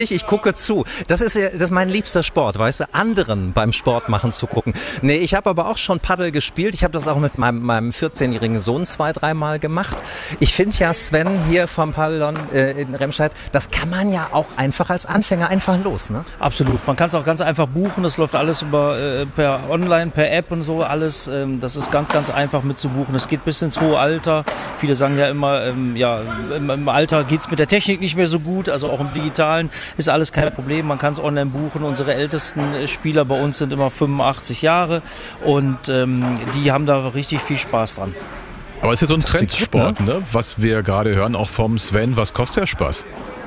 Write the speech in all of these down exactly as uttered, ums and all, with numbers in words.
Ich gucke zu. Das ist ja, das ist mein liebster Sport, weißt du, anderen beim Sport machen zu gucken. Nee, ich habe aber auch schon Paddel gespielt. Ich habe das auch mit meinem, meinem vierzehnjährigen Sohn zwei, dreimal gemacht. Ich finde ja, Sven hier vom Pavillon äh, in Remscheid, das kann man ja auch einfach als Anfänger einfach los, ne? Absolut. Man kann es auch ganz einfach buchen. Das läuft alles über äh, per Online, per App und so alles. Ähm, das ist ganz, ganz einfach mitzubuchen. Es geht bis ins hohe Alter. Viele sagen ja immer, ähm, ja, im, im Alter geht es mit der Technik nicht mehr so gut, also auch im Digitalen. Ist alles kein Problem, man kann es online buchen. Unsere ältesten Spieler bei uns sind immer fünfundachtzig Jahre und ähm, die haben da richtig viel Spaß dran. Aber es ist ja so ein Trendsport, ne? Was wir gerade hören, auch vom Sven. Was kostet der Spaß?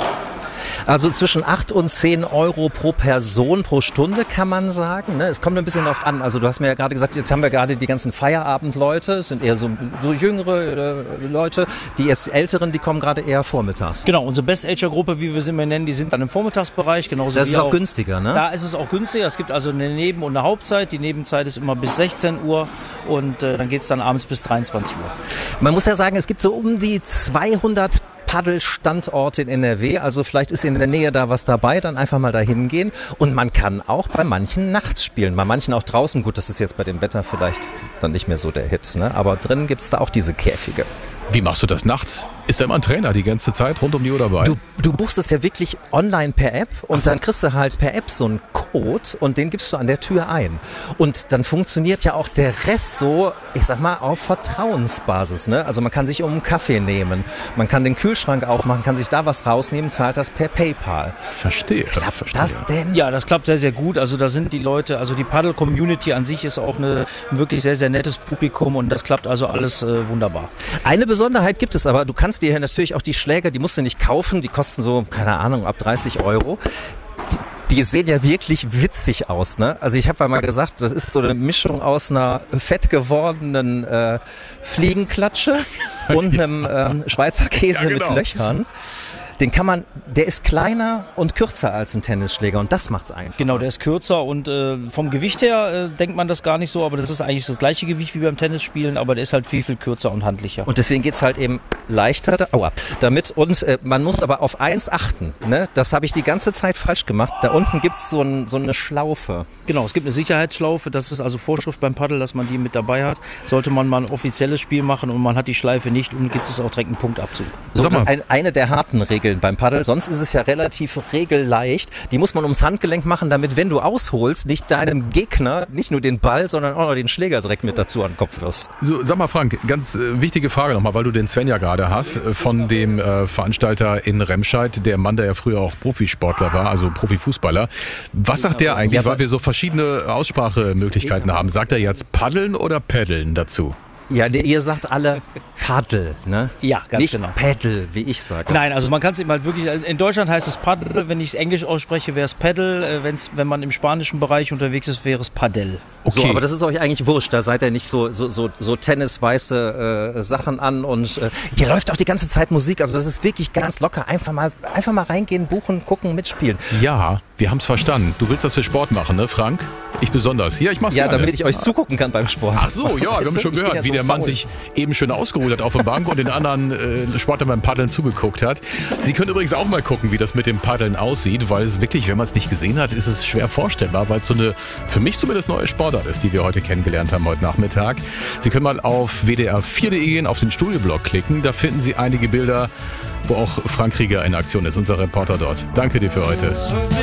Also zwischen acht und zehn Euro pro Person pro Stunde, kann man sagen. Es kommt ein bisschen darauf an. Also du hast mir ja gerade gesagt, jetzt haben wir gerade die ganzen Feierabendleute. Es sind eher so, so jüngere äh, Leute. Die jetzt Älteren, die kommen gerade eher vormittags. Genau, unsere Best-Ager-Gruppe, wie wir sie immer nennen, die sind dann im Vormittagsbereich. Genauso das wie ist auch, auch günstiger, ne? Da ist es auch günstiger. Es gibt also eine Neben- und eine Hauptzeit. Die Nebenzeit ist immer bis sechzehn Uhr und äh, dann geht es dann abends bis dreiundzwanzig Uhr. Man muss ja sagen, es gibt so um die zweihundert Paddelstandorte in N R W, also vielleicht ist in der Nähe da was dabei, dann einfach mal dahin gehen und man kann auch bei manchen nachts spielen, bei manchen auch draußen, gut, das ist jetzt bei dem Wetter vielleicht dann nicht mehr so der Hit, ne? Aber drinnen gibt es da auch diese Käfige. Wie machst du das nachts? Ist da immer ein Trainer die ganze Zeit rund um die Uhr dabei? Du, du buchst es ja wirklich online per App und so. Dann kriegst du halt per App so einen Code und den gibst du an der Tür ein. Und dann funktioniert ja auch der Rest so, ich sag mal, auf Vertrauensbasis, ne? Also man kann sich um einen Kaffee nehmen, man kann den Kühlschrank aufmachen, kann sich da was rausnehmen, zahlt das per PayPal. Verstehe. Klappt verstehe. das denn? Ja, das klappt sehr, sehr gut. Also da sind die Leute, also die Paddle-Community an sich ist auch eine, ein wirklich sehr, sehr nettes Publikum und das klappt also alles äh, wunderbar. Eine Besonderheit gibt es aber, du kannst dir natürlich auch die Schläger, die musst du nicht kaufen, die kosten so, keine Ahnung, ab dreißig Euro. Die, die sehen ja wirklich witzig aus, ne? Also ich habe ja mal gesagt, das ist so eine Mischung aus einer fett gewordenen äh, Fliegenklatsche und einem ähm, Schweizer Käse ja, genau. mit Löchern. Den kann man, der ist kleiner und kürzer als ein Tennisschläger und das macht's einfach. Genau, der ist kürzer und äh, vom Gewicht her äh, denkt man das gar nicht so, aber das ist eigentlich das gleiche Gewicht wie beim Tennisspielen, aber der ist halt viel, viel kürzer und handlicher. Und deswegen geht's halt eben leichter da, aua, damit und äh, man muss aber auf eins achten, ne? Das habe ich die ganze Zeit falsch gemacht. Da unten gibt's so, ein, so eine Schlaufe. Genau, es gibt eine Sicherheitsschlaufe, das ist also Vorschrift beim Paddel, dass man die mit dabei hat. Sollte man mal ein offizielles Spiel machen und man hat die Schleife nicht, und gibt es auch direkt einen Punktabzug. So, Sag mal. Ein, eine der harten Regeln beim Paddel. Sonst ist es ja relativ regelleicht. Die muss man ums Handgelenk machen, damit, wenn du ausholst, nicht deinem Gegner nicht nur den Ball, sondern auch noch den Schläger direkt mit dazu an den Kopf wirfst. So, sag mal, Frank, ganz äh, wichtige Frage nochmal, weil du den Sven ja gerade hast, äh, von dem äh, Veranstalter in Remscheid, der Mann, der ja früher auch Profisportler war, also Profifußballer. Was sagt der eigentlich, ja, weil wir so verschiedene Aussprachemöglichkeiten haben? Sagt er jetzt Paddeln oder Paddeln dazu? Ja, ihr sagt alle Paddel, ne? Ja, ganz Nicht genau. Paddle, wie ich sage. Nein, also man kann es eben halt wirklich, in Deutschland heißt es Paddel, wenn ich es Englisch ausspreche, wäre es Paddle, wenn's, wenn man im spanischen Bereich unterwegs ist, wäre es Padel. Okay. So, aber das ist euch eigentlich wurscht, da seid ihr nicht so, so, so, so tennisweiße äh, Sachen an und äh, hier läuft auch die ganze Zeit Musik, also das ist wirklich ganz locker, einfach mal, einfach mal reingehen, buchen, gucken, mitspielen. Ja, wir haben es verstanden. Du willst das für Sport machen, ne, Frank? Ich besonders. Ja, ich mach's Ja, gerne. damit ich euch zugucken kann beim Sport. Ach so, ja, wir haben schon gehört, wie der Mann sich eben schön ausgeruht hat auf der Bank und den anderen äh, Sportlern beim Paddeln zugeguckt hat. Sie können übrigens auch mal gucken, wie das mit dem Paddeln aussieht, weil es wirklich, wenn man es nicht gesehen hat, ist es schwer vorstellbar, weil es so eine, für mich zumindest, neue Sportart ist, die wir heute kennengelernt haben, heute Nachmittag. Sie können mal auf w d r vier punkt de gehen, auf den Studioblog klicken, da finden Sie einige Bilder, wo auch Frank Krieger in Aktion ist, unser Reporter dort. Danke dir für heute.